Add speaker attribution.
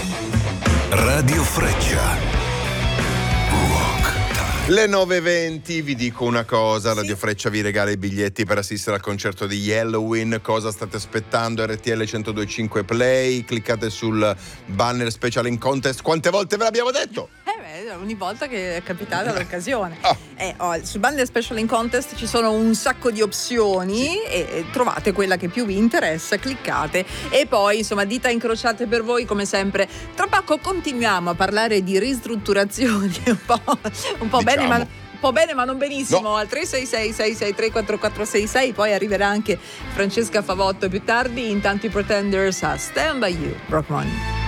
Speaker 1: Radio Freccia.
Speaker 2: Le 9:20, vi dico una cosa, Radio Freccia vi regala i biglietti per assistere al concerto di Helloween. Cosa state aspettando? RTL 102.5 Play, cliccate sul banner special in contest. Quante volte ve l'abbiamo detto?
Speaker 3: Ogni volta che è capitata l'occasione. Sul banner special in contest ci sono un sacco di opzioni e trovate quella che più vi interessa, cliccate e poi insomma dita incrociate per voi come sempre. Tra poco continuiamo a parlare di ristrutturazioni un po' bene ma un po' bene ma non benissimo, al 366-663-4466. Poi arriverà anche Francesca Favotto più tardi. Intanto i Pretenders a Stand By You, Rock Money.